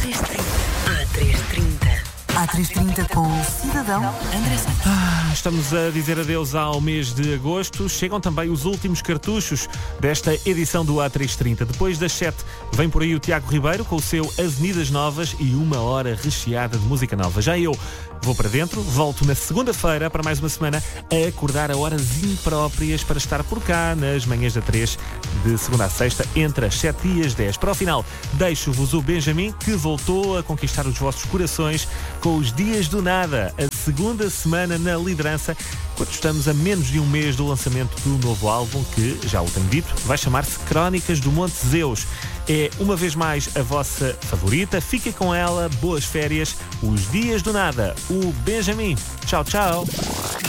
A330 com o cidadão André Santos. Estamos a dizer adeus ao mês de agosto. Chegam também os últimos cartuchos desta edição do A330. Depois das 7 vem por aí o Tiago Ribeiro com o seu Avenidas Novas e uma hora recheada de música nova. Já eu vou para dentro, volto na segunda-feira para mais uma semana a acordar a horas impróprias para estar por cá nas manhãs da 3, de segunda a sexta, entre as 7 e as 10. Para o final, deixo-vos o Benjamin, que voltou a conquistar os vossos corações com os Dias do Nada, a segunda semana na liderança, quando estamos a menos de um mês do lançamento do novo álbum, que, já o tenho dito, vai chamar-se Crónicas do Monte Zeus. É, uma vez mais, a vossa favorita. Fica com ela, boas férias, os Dias do Nada, o Benjamin. Tchau, tchau.